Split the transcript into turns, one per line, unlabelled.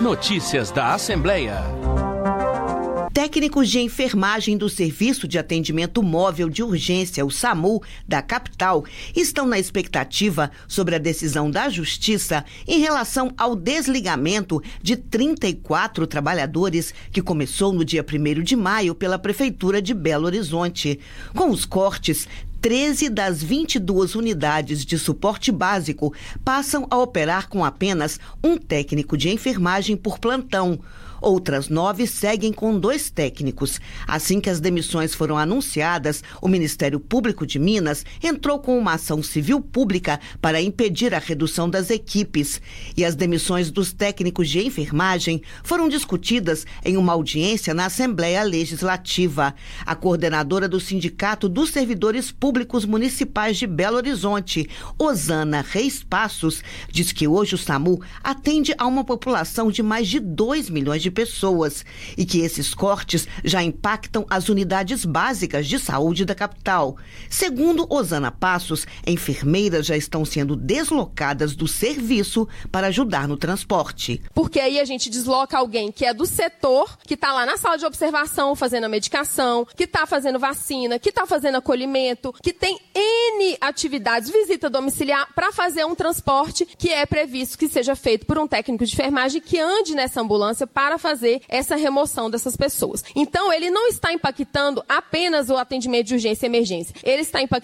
Notícias da Assembleia.
Técnicos de enfermagem do Serviço de Atendimento Móvel de Urgência, o SAMU, da capital, estão na expectativa sobre a decisão da Justiça em relação ao desligamento de 34 trabalhadores que começou no dia 1º de maio pela Prefeitura de Belo Horizonte. Com os cortes, 13 das 22 unidades de suporte básico passam a operar com apenas um técnico de enfermagem por plantão. Outras 9 seguem com 2 técnicos. Assim que as demissões foram anunciadas, o Ministério Público de Minas entrou com uma ação civil pública para impedir a redução das equipes. E as demissões dos técnicos de enfermagem foram discutidas em uma audiência na Assembleia Legislativa. A coordenadora do Sindicato dos Servidores Públicos Municipais de Belo Horizonte, Osana Reis Passos, diz que hoje o SAMU atende a uma população de mais de 2 milhões de pessoas e que esses cortes já impactam as unidades básicas de saúde da capital. Segundo Osana Passos, enfermeiras já estão sendo deslocadas do serviço para ajudar no transporte.
Porque aí a gente desloca alguém que é do setor, que está lá na sala de observação fazendo a medicação, que está fazendo vacina, que está fazendo acolhimento, que tem N atividades, visita domiciliar, para fazer um transporte que é previsto que seja feito por um técnico de enfermagem que ande nessa ambulância para fazer essa remoção dessas pessoas. Então, ele não está impactando apenas o atendimento de urgência e emergência. Ele está impactando